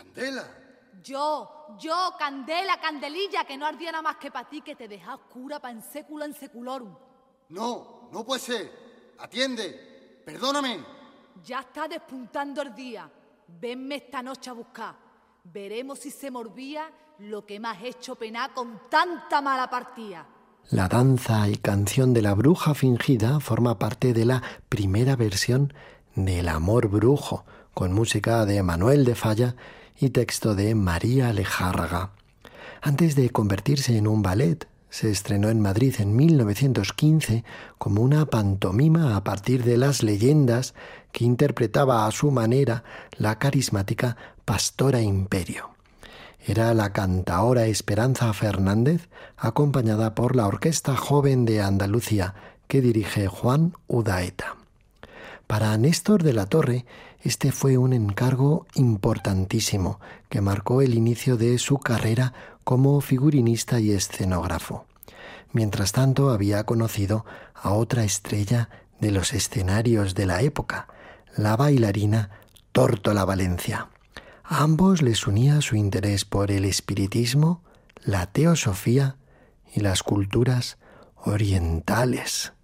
Candela. Yo, Candela, Candelilla, que no ardía nada más que para ti, que te deja oscura pa' en século en seculorum. No puede ser. Atiende. Perdóname. Ya está despuntando el día. Venme esta noche a buscar. Veremos si se morbía lo que me has hecho penar con tanta mala partida. La danza y canción de la bruja fingida forma parte de la primera versión del Amor Brujo, con música de Manuel de Falla y texto de María Lejárraga. Antes de convertirse en un ballet, se estrenó en Madrid en 1915 como una pantomima a partir de las leyendas que interpretaba a su manera la carismática Pastora Imperio. Era la cantaora Esperanza Fernández, acompañada por la Orquesta Joven de Andalucía, que dirige Juan Udaeta. Para Néstor de la Torre, este fue un encargo importantísimo que marcó el inicio de su carrera como figurinista y escenógrafo. Mientras tanto, había conocido a otra estrella de los escenarios de la época, la bailarina Tórtola Valencia. A ambos les unía su interés por el espiritismo, la teosofía y las culturas orientales.